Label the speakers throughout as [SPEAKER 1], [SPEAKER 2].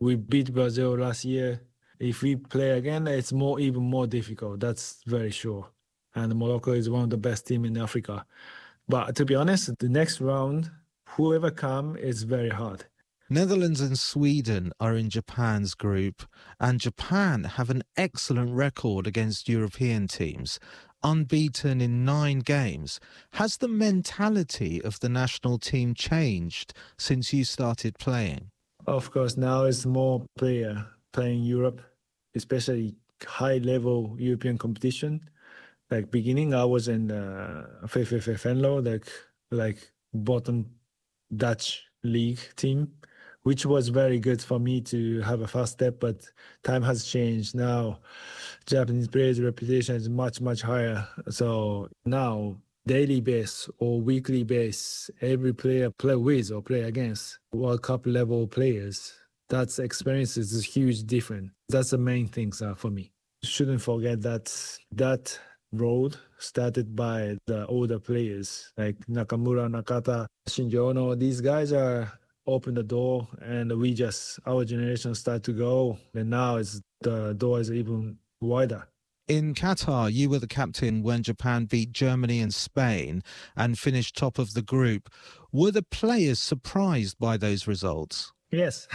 [SPEAKER 1] We beat Brazil last year. If we play again, it's even more difficult. That's very sure. And Morocco is one of the best teams in Africa. But to be honest, the next round, whoever comes, is very hard.
[SPEAKER 2] Netherlands and Sweden are in Japan's group, and Japan have an excellent record against European teams, unbeaten in 9 games. Has the mentality of the national team changed since you started playing?
[SPEAKER 1] Of course, now it's more player playing Europe, especially high-level European competition. Like beginning, I was in VVV Venlo, like bottom Dutch league team, which was very good for me to have a fast step, but time has changed. Now, Japanese players' reputation is much, much higher. So now, daily base or weekly base, every player play with or play against World Cup level players. That's experience is a huge difference. That's the main thing for me. Shouldn't forget that road started by the older players like Nakamura, Nakata, Shinji Ono. These guys are open the door, and our generation start to go, and now the door is even wider.
[SPEAKER 2] In Qatar, you were the captain when Japan beat Germany and Spain and finished top of the group. Were the players surprised by those results?
[SPEAKER 1] Yes.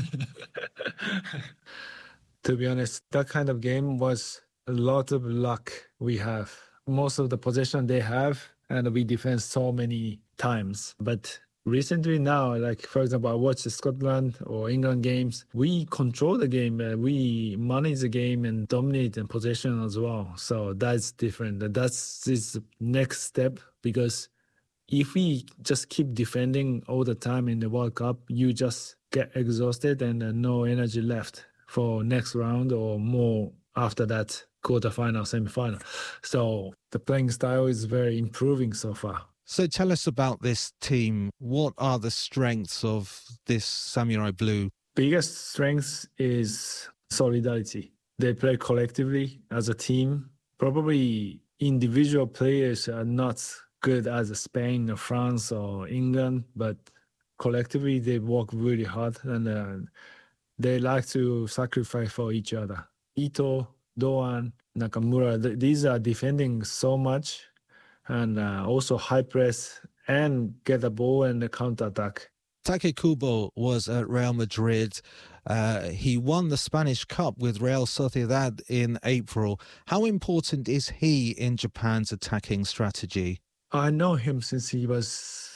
[SPEAKER 1] To be honest, that kind of game was a lot of luck we have. Most of the possession they have, and we defend so many times. But recently now, like for example, I watched the Scotland or England games. We control the game, we manage the game and dominate in possession as well. So that's different. That's this next step, because if we just keep defending all the time in the World Cup, you just get exhausted and no energy left for next round or more after that, quarterfinal, semi-final. So the playing style is very improving so far.
[SPEAKER 2] So tell us about this team. What are the strengths of this Samurai Blue?
[SPEAKER 1] Biggest strength is solidarity. They play collectively as a team. Probably individual players are not good as Spain or France or England, but collectively they work really hard, and they like to sacrifice for each other. Ito, Doan, Nakamura, these are defending so much, and also high press and get the ball and the counter-attack.
[SPEAKER 2] Take Kubo was at Real Madrid. He won the Spanish Cup with Real Sociedad in April. How important is he in Japan's attacking strategy?
[SPEAKER 1] I know him since he was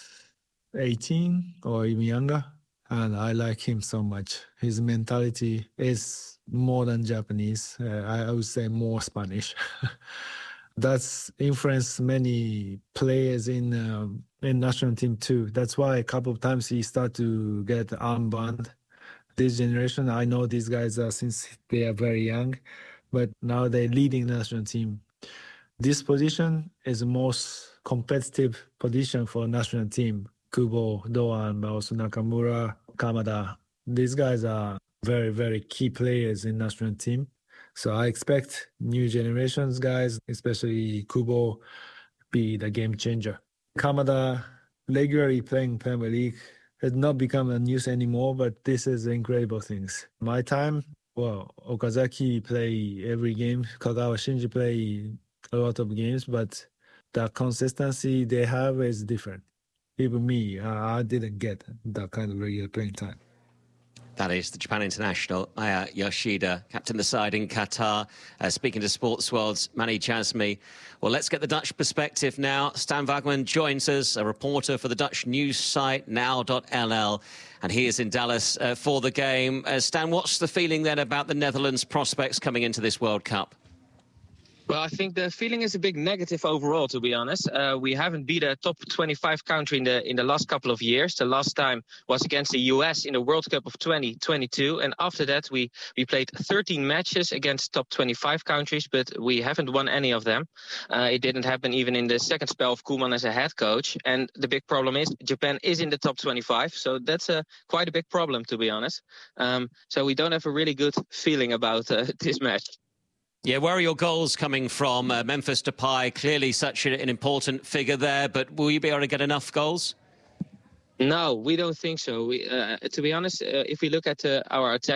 [SPEAKER 1] 18 or even younger, and I like him so much. His mentality is more than Japanese. I would say more Spanish. That's influenced many players in national team too. That's why a couple of times he started to get armband. This generation, I know these guys since they are very young, but now they're leading national team. This position is the most competitive position for national team. Kubo, Doan, but also Nakamura, Kamada. These guys are very, very key players in national team. So I expect new generations guys, especially Kubo, be the game changer. Kamada regularly playing Premier League has not become a news anymore, but this is incredible things. My time, well, Okazaki play every game. Kagawa Shinji play a lot of games, but the consistency they have is different. Even me, I didn't get that kind of regular playing time.
[SPEAKER 3] That is the Japan international, Aya Yoshida, captain the side in Qatar, speaking to Sports World's Manny Jasmi. Well, let's get the Dutch perspective now. Stan Wagman joins us, a reporter for the Dutch news site now.nl, and he is in Dallas for the game. Stan, what's the feeling then about the Netherlands' prospects coming into this World Cup?
[SPEAKER 4] Well, I think the feeling is a big negative overall, to be honest. We haven't beat a top 25 country in the last couple of years. The last time was against the US in the World Cup of 2022. And after that, we played 13 matches against top 25 countries, but we haven't won any of them. It didn't happen even in the second spell of Koeman as a head coach. And the big problem is Japan is in the top 25. So that's quite a big problem, to be honest. So we don't have a really good feeling about this match.
[SPEAKER 3] Yeah, where are your goals coming from? Memphis Depay, clearly such an important figure there, but will you be able to get enough goals?
[SPEAKER 4] No, we don't think so. To be honest, if we look at our attack,